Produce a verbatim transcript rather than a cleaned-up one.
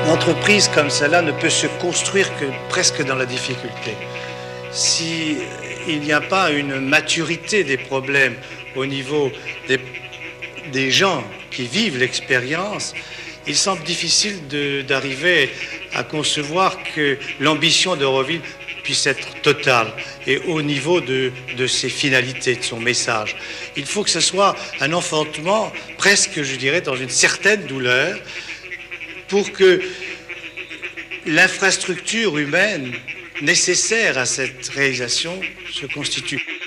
entreprise comme celle-là ne peut se construire que presque dans la difficulté. Si il n'y a pas une maturité des problèmes au niveau des, des gens qui vivent l'expérience, il semble difficile d'arriver à concevoir que l'ambition d'Euroville puisse être totale et au niveau de, de ses finalités, de son message. Il faut que ce soit un enfantement presque, je dirais, dans une certaine douleur pour que l'infrastructure humaine nécessaire à cette réalisation se constitue.